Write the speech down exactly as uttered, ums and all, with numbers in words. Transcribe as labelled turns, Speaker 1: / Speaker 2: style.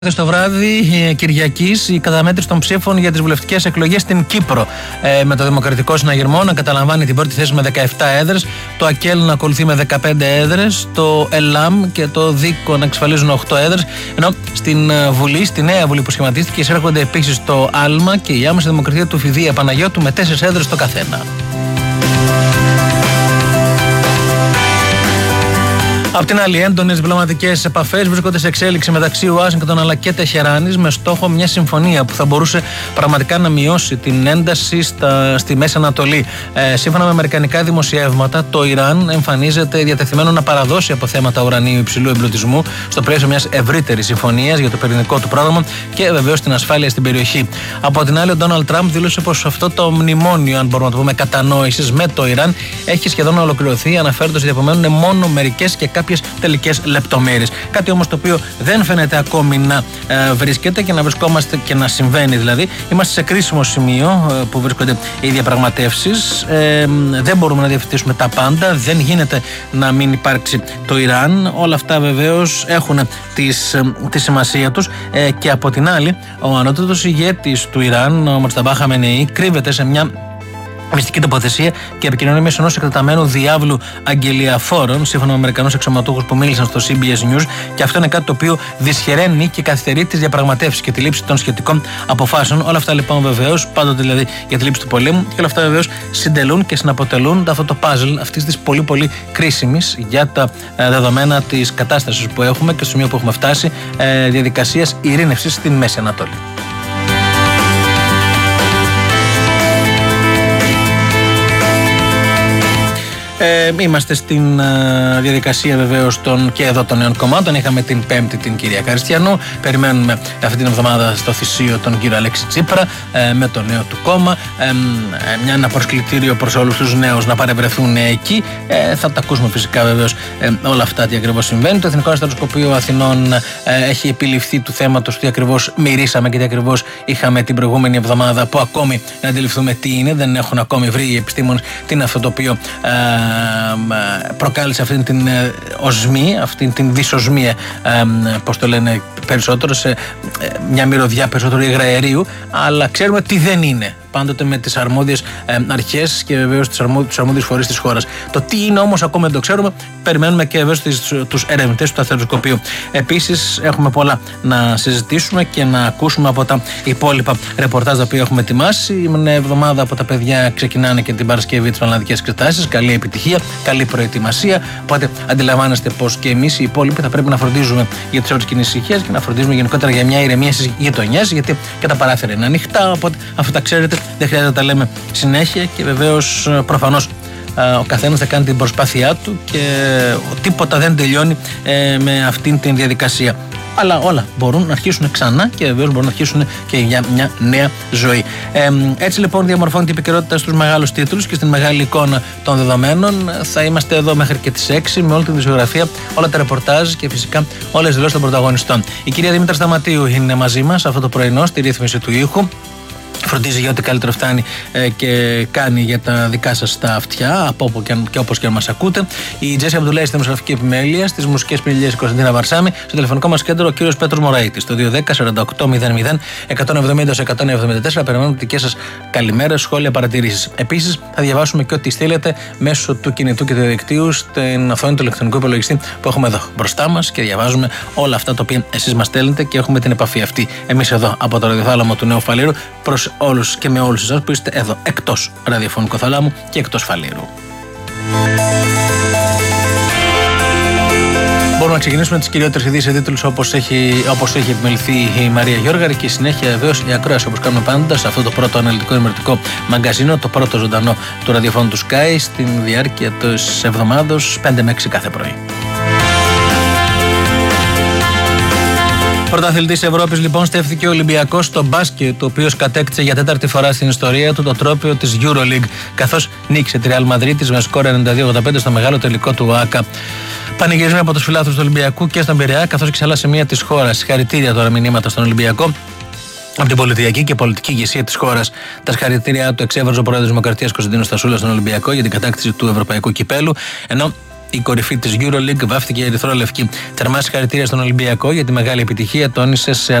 Speaker 1: Στο βράδυ Κυριακής η καταμέτρηση των ψήφων για τις βουλευτικές εκλογές στην Κύπρο. Ε, με το Δημοκρατικό Συναγερμό να καταλαμβάνει την πρώτη θέση με δεκαεπτά έδρες, το ΑΚΕΛ να ακολουθεί με δεκαπέντε έδρες, το ΕΛΑΜ και το ΔΙΚΟ να εξασφαλίζουν οκτώ έδρες. Ενώ στην Βουλή, στη νέα Βουλή που σχηματίστηκε, εισέρχονται επίσης το ΑΛΜΑ και η Άμεση Δημοκρατία του Φιδία Παναγιώτου με τέσσερις έδρες το καθένα. Απ' την άλλη, έντονες διπλωματικές επαφές βρίσκονται σε εξέλιξη μεταξύ Ουάσιγκτον αλλά και Τεχεράνης με στόχο μια συμφωνία που θα μπορούσε πραγματικά να μειώσει την ένταση στα, στη Μέση Ανατολή. Ε, σύμφωνα με αμερικανικά δημοσιεύματα, το Ιράν εμφανίζεται διατεθειμένο να παραδώσει αποθέματα ουρανίου υψηλού εμπλουτισμού στο πλαίσιο μιας ευρύτερης συμφωνίας για το πυρηνικό του πρόγραμμα και βεβαίως την ασφάλεια στην περιοχή. Από την άλλη, ο Ντόναλντ Τραμπ δήλωσε πως αυτό το μνημόνιο, αν μπορούμε να το πούμε, κατανόησης με το Ιράν έχει σχεδόν ολοκληρωθεί, αναφέροντας ότι απομένουν μόνο μερικές και κάποιες τελικές λεπτομέρειες. Κάτι όμως το οποίο δεν φαίνεται ακόμη να ε, βρίσκεται και να βρισκόμαστε και να συμβαίνει δηλαδή. Είμαστε σε κρίσιμο σημείο ε, που βρίσκονται οι διαπραγματεύσεις. Ε, δεν μπορούμε να διευθετήσουμε τα πάντα. Δεν γίνεται να μην υπάρξει το Ιράν. Όλα αυτά βεβαίως έχουν τις, ε, τη σημασία τους. Ε, και από την άλλη, ο ανώτατος ηγέτης του Ιράν, ο Μοσταφά Χαμενεϊ, κρύβεται σε μια μυστική τοποθεσία και επικοινωνεί μέσω ενός εκτεταμένου διάβλου αγγελιαφόρων, σύμφωνα με Αμερικανούς αξιωματούχους που μίλησαν στο σι μπι ες News, και αυτό είναι κάτι το οποίο δυσχεραίνει και καθυστερεί τις διαπραγματεύσεις και τη λήψη των σχετικών αποφάσεων. Όλα αυτά λοιπόν βεβαίως, πάντοτε δηλαδή για τη λήψη του πολέμου, και όλα αυτά βεβαίως συντελούν και συναποτελούν αυτό το puzzle αυτής της πολύ πολύ κρίσιμης για τα δεδομένα της κατάστασης που έχουμε και στο σημείο που έχουμε φτάσει, διαδικασίας ειρήνευσης στην Μέση Ανατολή. Ε, είμαστε στην ε, διαδικασία βεβαίως των, και εδώ των νέων κομμάτων. Είχαμε την Πέμπτη την κυρία Καριστιανού. Περιμένουμε αυτή την εβδομάδα στο Θησίο τον κύριο Αλέξη Τσίπρα ε, με το νέο του κόμμα. Ε, ε, μια, ένα προσκλητήριο προς όλους τους νέους να παρευρεθούν εκεί. Ε, θα τα ακούσουμε φυσικά βεβαίως ε, όλα αυτά τι ακριβώς συμβαίνει. Το Εθνικό Αστροσκοπείο Αθηνών ε, έχει επιληφθεί του θέματος τι ακριβώς μυρίσαμε και τι ακριβώς είχαμε την προηγούμενη εβδομάδα, που ακόμη να αντιληφθούμε τι είναι. Δεν έχουν ακόμη βρει οι επιστήμονες τι είναι αυτό το οποίο ε, προκάλεσε αυτήν την οσμή, αυτήν την δυσοσμία, πώς το λένε περισσότερο, σε μια μυρωδιά περισσότερο υγραερίου, αλλά ξέρουμε τι δεν είναι. Πάντοτε με τις αρμόδιες ε, αρχές και βεβαίως τους αρμόδιους φορείς της χώρας. Το τι είναι όμως ακόμα δεν το ξέρουμε. Περιμένουμε και βεβαίως τους ερευνητές του Αστροσκοπείου. Επίσης, έχουμε πολλά να συζητήσουμε και να ακούσουμε από τα υπόλοιπα ρεπορτάζ τα οποία έχουμε ετοιμάσει. Μια εβδομάδα από τα παιδιά ξεκινάνε και την Παρασκευή τις πανελλαδικές εξετάσεις. Καλή επιτυχία, καλή προετοιμασία. Οπότε αντιλαμβάνεστε πως και εμείς οι υπόλοιποι θα πρέπει να φροντίζουμε για τις ώρες κοινής ησυχίας και να φροντίζουμε γενικότερα για μια ηρεμία στις γειτονιές, γιατί και τα παράθυρα είναι ανοιχτά. Οπότε αυτά ξέρετε. Δεν χρειάζεται να τα λέμε συνέχεια και βεβαίως προφανώς ο καθένας θα κάνει την προσπάθειά του και τίποτα δεν τελειώνει με αυτήν την διαδικασία. Αλλά όλα μπορούν να αρχίσουν ξανά και βεβαίως μπορούν να αρχίσουν και για μια νέα ζωή. Ε, έτσι λοιπόν διαμορφώνεται η επικαιρότητα στους μεγάλους τίτλους και στην μεγάλη εικόνα των δεδομένων. Θα είμαστε εδώ μέχρι και τις έξι με όλη τη δισογραφία, όλα τα ρεπορτάζ και φυσικά όλες τις δηλώσεις των πρωταγωνιστών. Η κυρία Δήμητρα Σταματίου είναι μαζί μας αυτό το πρωινό στη ρύθμιση του ήχου. Φροντίζει για ό,τι καλύτερο φτάνει ε, και κάνει για τα δικά σας τα αυτιά, από όπου και, και όπως και αν μας ακούτε. Η Τζέσι Αμπτουλάη στη δημοσιογραφική επιμέλεια, στις μουσικές πηγές η Κωνσταντίνα Βαρσάμι, στο τηλεφωνικό μας κέντρο ο κύριος Πέτρος Μωραΐτης, το δύο δέκα σαράντα οκτώ μηδέν μηδέν εκατόν εβδομήντα εκατόν εβδομήντα τέσσερα. Περιμένουμε τις δικές σας καλημέρες, σχόλια, παρατηρήσεις. Επίσης, θα διαβάσουμε και ό,τι στείλετε μέσω του κινητού και του διαδικτύου στην οθόνη του ηλεκτρονικού υπολογιστή που έχουμε εδώ μπροστά μας και διαβάζουμε όλα αυτά τα οποία εσείς μας στέλνετε και έχουμε την επαφή αυτή εμείς εδώ από το ραδιοθάλαμο του Νέου Φαλήρου προς όλους και με όλους εσάς που είστε εδώ εκτός ραδιοφωνικού θαλάμου και εκτός Φαλήρου. Μπορούμε να ξεκινήσουμε τις κυριότερες ειδήσεις τίτλους όπως έχει, όπως έχει επιμεληθεί η Μαρία Γιώργαρη και συνέχεια βεβαίως η ακρόαση όπως κάνουμε πάντα σε αυτό το πρώτο αναλυτικό ενημερωτικό μαγκαζίνο, το πρώτο ζωντανό του ραδιοφώνου του Sky στην διάρκεια της εβδομάδος πέντε με έξι κάθε πρωί. Πρωταθλητής Ευρώπης λοιπόν στέφθηκε ο Ολυμπιακός στο μπάσκετ, ο οποίος κατέκτησε για τέταρτη φορά στην ιστορία του το τρόπαιο της EuroLeague, καθώς νίκησε τη Real Madrid με σκόρ ενενήντα δύο ογδόντα πέντε στο μεγάλο τελικό του ΟΑΚΑ. Πανηγυρισμοί από τους φιλάθλους του Ολυμπιακού και στον Πειραιά, καθώς και σε άλλα σημεία της χώρας. Συγχαρητήρια τώρα μηνύματα στον Ολυμπιακό από την πολιτιακή και πολιτική ηγεσία της χώρας. Τα συγχαρητήριά του εξέβραζε ο πρόεδρος Δημοκρατίας Κωνσταντίνος Στασούλας στον Ολυμπιακό για την κατάκτηση του Ευρωπαϊκού Κυπέλου, ενώ η κορυφή της EuroLeague, βάφτηκε η ερυθρόλευκη. Θερμά συγχαρητήρια στον Ολυμπιακό για τη μεγάλη επιτυχία, τόνισε σε